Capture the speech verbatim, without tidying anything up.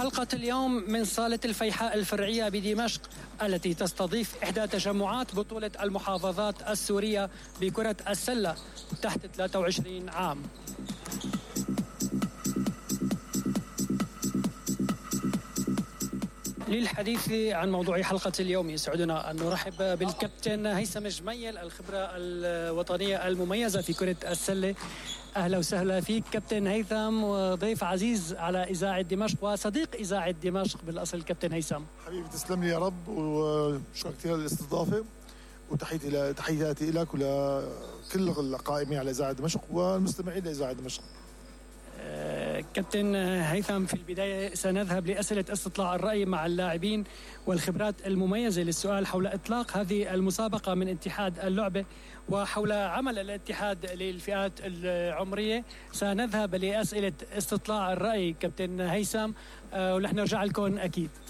حلقة اليوم من صالة الفيحاء الفرعية بدمشق التي تستضيف إحدى تجمعات بطولة المحافظات السورية بكرة السلة تحت ثلاثة وعشرين عام. للحديث عن موضوع حلقة اليوم يسعدنا أن نرحب بالكابتن هيثم جميل، الخبرة الوطنية المميزة في كرة السلة. أهلا وسهلا فيك كابتن هيثم، وضيف عزيز على إذاعة دمشق وصديق إذاعة دمشق بالأصل. كابتن هيثم حبيبي تسلم لي يا رب، وشكرا كثير للاستضافة، وتحياتي تحياتي لك ولكل القائمين على إذاعة دمشق والمستمعين لإذاعة دمشق. كابتن هيثم، في البداية سنذهب لأسئلة استطلاع الرأي مع اللاعبين والخبرات المميزة للسؤال حول إطلاق هذه المسابقة من اتحاد اللعبة وحول عمل الاتحاد للفئات العمرية. سنذهب لأسئلة استطلاع الرأي كابتن هيثم ونحن نرجع لكم أكيد.